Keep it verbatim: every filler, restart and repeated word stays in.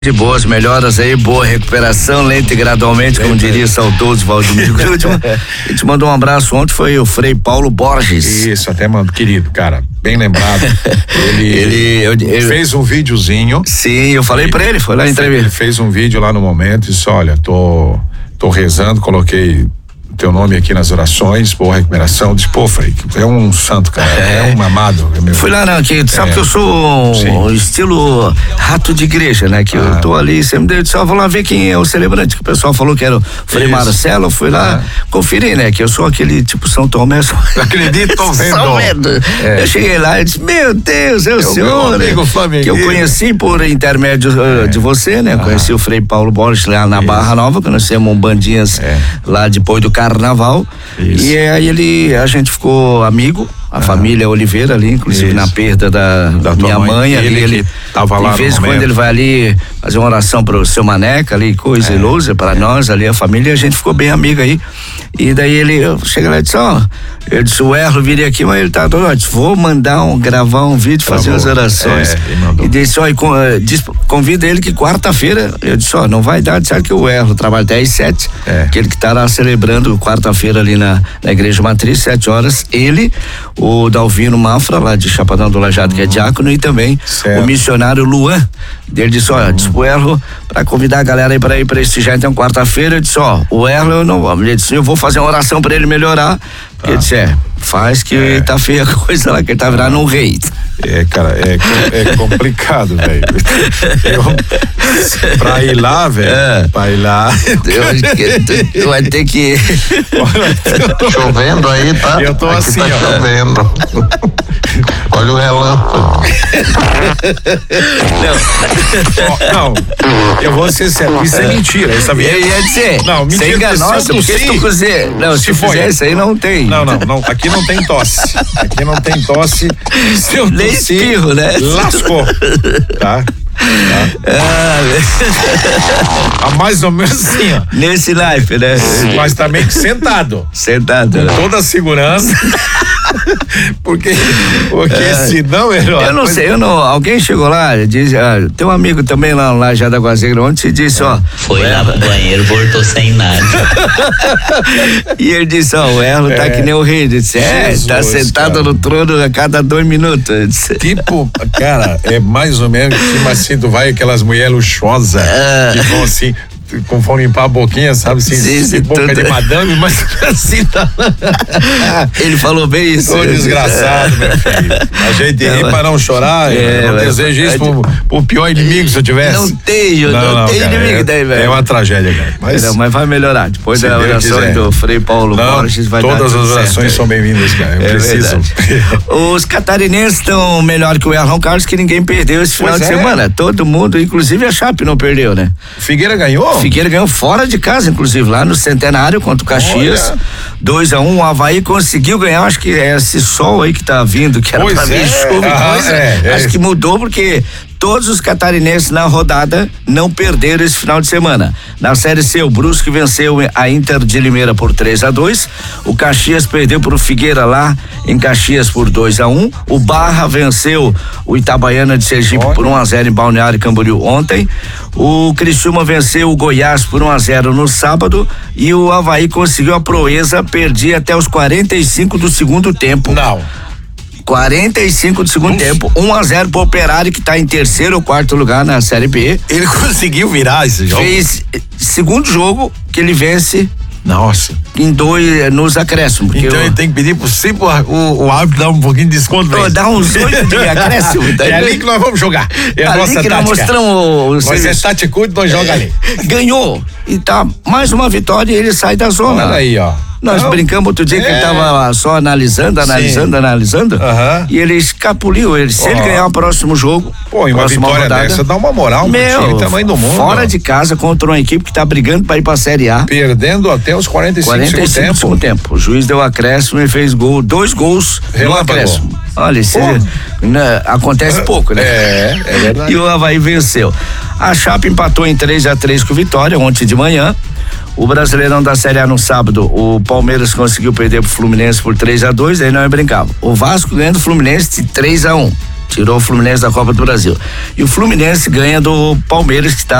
De boas melhoras aí, boa recuperação, lenta e gradualmente, como diria o saudoso Valdemir Grudman. Ele te mandou um abraço ontem, foi o Frei Paulo Borges. Isso, até mando, querido, cara, bem lembrado. Ele, ele, eu, ele fez um videozinho. Sim, eu falei ele, pra ele, foi lá em entrevista. Ele fez um vídeo lá no momento e disse, olha, tô, tô rezando, coloquei teu nome aqui nas orações, boa recuperação. Diz, pô, Frei, é um santo, cara, é, é um amado. É meu... Fui lá, não, que tu sabe é. que eu sou um, um estilo rato de igreja, né? Que ah. eu tô ali, sempre deu, só vou lá ver quem é o celebrante, que o pessoal falou que era o Frei Isso. Marcelo, eu fui lá ah. conferir, né? Que eu sou aquele tipo São Tomé. Só... Acredito, tô vendo. Só vendo. É. Eu cheguei lá e disse, meu Deus, é o eu senhor, né? Que eu conheci por intermédio é. de você, né? Ah. Conheci o Frei Paulo Borges lá na Isso. Barra Nova, conhecemos um bandinhas é. lá depois do Carnaval. Isso. E aí ele, a gente ficou amigo, a ah. família Oliveira ali, inclusive Isso. na perda da, da minha mãe, mãe ali, ele, ele tava lá. De vez em quando ele vai ali fazer uma oração pro seu Maneca ali, coisa é. ilusa pra é. nós ali, a família, e a gente ficou bem amigo aí. E daí ele, eu cheguei lá e disse, ó, oh, eu disse, o Erlo viria aqui, mas ele tá todo, eu disse, vou mandar um, gravar um vídeo, Travou. fazer as orações. É, e disse, ó, oh, diz, convida ele que quarta-feira, eu disse, ó, oh, não vai dar, sabe que o Erlo trabalha até às sete, é. aquele que tá lá celebrando quarta-feira ali na, na Igreja Matriz, sete horas, ele, o Dalvino Mafra, lá de Chapadão do Lajado, uhum. que é diácono, e também certo. o missionário Luan. Ele disse, ó, uhum. disse pro Erlo, pra convidar a galera aí pra ir prestigiar, então quarta-feira, eu disse, ó, o Erlo eu não vou, ele disse, eu vou fazer uma oração pra ele melhorar, tá. ele disse, é, faz que é. tá feia a coisa lá, que ele tá virando um rei. É, cara, é, é complicado, velho. Pra ir lá, velho, é. pra ir lá. Eu acho que tu vai ter que... Chovendo aí, tá? Eu tô Aqui assim, tá ó. chovendo. Olha o relâmpago. Não. não, eu vou ser sério, isso é mentira, isso é mentira. Eu ia dizer, não, mentira. Nossa, porque se tu fizer, não, se, se for isso aí não tem. Não, não, não, aqui não tem tosse, aqui não tem tosse. Se eu nem espirro, né? Lascou, tá? Tá. Ah, ah, mais ou menos assim, ó. Nesse live, né? Mas também sentado. Sentado. Com né? toda a segurança. porque porque é. senão herói. Eu não mas... sei, eu não. Alguém chegou lá, diz, ah, tem um amigo também lá, lá já da Guazeira, ontem se disse, ó. Foi lá pro banheiro, voltou sem nada. E ele disse, ó, o Erlo é. tá que nem o rei. Ele disse, é, Jesus, tá sentado cara. no trono a cada dois minutos. Tipo, cara, é mais ou menos tipo assim, tu vai aquelas mulheres luxuosas ah. que vão assim, conforme limpar a boquinha, sabe, assim, sim, sim, boca tudo. de madame, mas assim tá. Ele falou bem isso. Ô desgraçado, meu filho. A gente ri pra não chorar, é, eu não desejo isso pro, pro pior inimigo se eu tivesse. Não tenho, não, não, não tenho cara, inimigo é, daí, velho. É uma tragédia, cara. Mas, não, mas vai melhorar. Depois da oração do Frei Paulo não, Borges vai todas dar as tudo orações certo. são bem-vindas, cara. Eu é preciso. Os catarinenses estão melhor que o Erlon Carlos, que ninguém perdeu esse final pois de é. semana. Todo mundo, inclusive a Chape não perdeu, né? Figueira ganhou? Figueira ganhou fora de casa, inclusive, lá no Centenário contra o Caxias, dois a um, o Avaí conseguiu ganhar, acho que é esse sol aí que tá vindo, que era pois pra vir é. chuva, ah, coisa, é, é. acho que mudou porque todos os catarinenses na rodada não perderam esse final de semana. Na Série C, o Brusque venceu a Inter de Limeira por três a dois, o Caxias perdeu pro Figueira lá em Caxias por dois a um, o Barra venceu o Itabaiana de Sergipe Olha. por um a zero em Balneário Camboriú ontem, o Criciúma venceu o Goiás por um a zero no sábado e o Avaí conseguiu a proeza, perdia até os quarenta e cinco do segundo tempo. Não. quarenta e cinco do segundo Uf. tempo, um a zero pro Operário, que tá em terceiro ou quarto lugar na Série B. Ele conseguiu virar esse jogo? Fez segundo jogo que ele vence. Nossa. Em dois, nos acréscimos. Então eu, ele tem que pedir pro sempre o, o árbitro dar um pouquinho de desconto. Pô, dá uns oito de acréscimo. É ali que nós vamos jogar. É a ali nossa que tática. Nós mostramos. Nós é tático, nós joga ali. Ganhou. E tá mais uma vitória e ele sai da zona. Olha aí, ó. Nós Não, brincamos outro dia é. que ele tava só analisando, analisando, Sim. analisando. Uhum. E ele escapuliu. Ele, se oh. ele ganhar o próximo jogo. Pô, e uma vitória rodada, dessa dá uma moral pro time, tamanho do mundo. Fora ó. de casa contra uma equipe que tá brigando pra ir pra Série A. Perdendo até os quarenta e cinco do tempo. segundo tempo. O juiz deu acréscimo e fez gol, dois gols no acréscimo. Olha, isso né, acontece pouco, né? É, é verdade. E o Avaí venceu. A Chape empatou em três a três com o Vitória ontem de manhã. O Brasileirão da Série A no sábado, o Palmeiras conseguiu perder pro Fluminense por três a dois, aí não é brincava. O Vasco ganhando o Fluminense de três a um. Tirou o Fluminense da Copa do Brasil. E o Fluminense ganha do Palmeiras, que está